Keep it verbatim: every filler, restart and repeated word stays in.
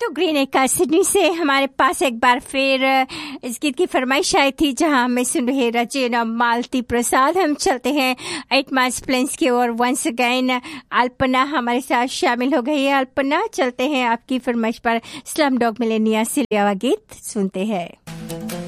तो ग्रीन एक सिडनी से हमारे पास एक बार फिर इस गीत की फरमाइश आई थी, जहां हमें सुन रहे रचना मालती प्रसाद। हम चलते हैं एट मार्च प्लेन्स की ओर। वंस अगेन अल्पना हमारे साथ शामिल हो गई है। अल्पना, चलते हैं आपकी फरमाइश पर स्लम डॉग मिलेनिया से लिया हुआ गीत सुनते हैं।